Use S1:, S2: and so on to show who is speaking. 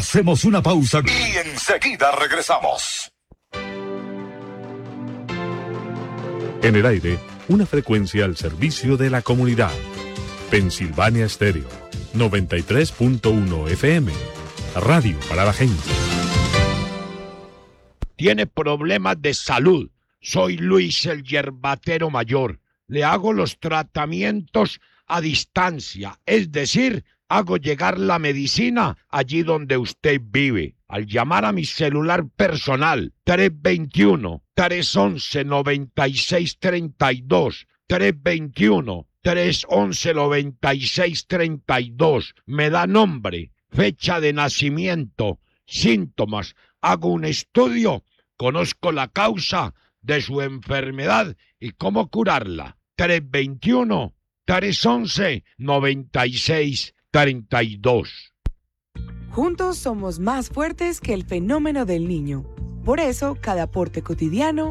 S1: Hacemos una pausa y enseguida regresamos.
S2: En el aire, una frecuencia al servicio de la comunidad. Pensilvania Estéreo, 93.1 FM. Radio para la gente.
S3: Tiene problemas de salud. Soy Luis el Yerbatero Mayor. Le hago los tratamientos a distancia, es decir, hago llegar la medicina allí donde usted vive. Al llamar a mi celular personal, 321-311-9632, 321-311-9632, me da nombre, fecha de nacimiento, síntomas, hago un estudio, conozco la causa de su enfermedad y cómo curarla. 321-311-9632.
S4: Juntos somos más fuertes que el fenómeno del niño. Por eso, cada aporte cotidiano